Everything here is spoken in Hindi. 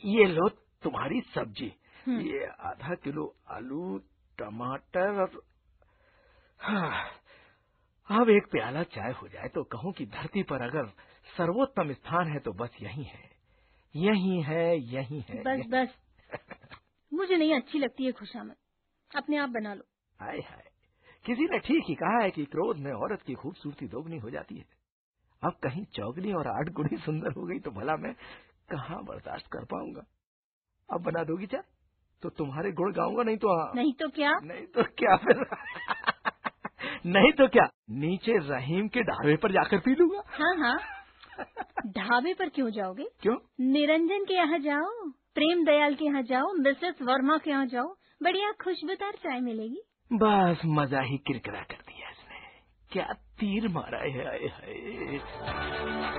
ये लो तुम्हारी सब्जी, ये आधा किलो आलू, टमाटर और हाँ, अब एक प्याला चाय हो जाए तो कहूँ कि धरती पर अगर सर्वोत्तम स्थान है तो बस यही है, यही है, यही है। बस बस मुझे नहीं अच्छी लगती है खुशामद, अपने आप बना लो। हाय हाय, किसी ने ठीक ही कहा है कि क्रोध में औरत की खूबसूरती दोगुनी हो जाती है। अब कहीं चौगनी और 8 गुनी सुंदर हो गई तो भला मैं कहाँ बर्दाश्त कर पाऊंगा। अब बना दोगी चाय तो तुम्हारे गुण गाऊंगा, नहीं तो क्या? नहीं तो क्या फिर नहीं तो क्या, नीचे रहीम के ढाबे पर जाकर पी लूंगा। हाँ, ढाबे पर क्यों जाओगे? क्यों? निरंजन के यहाँ जाओ, प्रेम दयाल के यहाँ जाओ, मिसेस वर्मा के यहाँ जाओ, बढ़िया खुशबूदार चाय मिलेगी। बस मजा ही किरकिरा कर दिया इसने, क्या तीर मारा है। हाय हाय।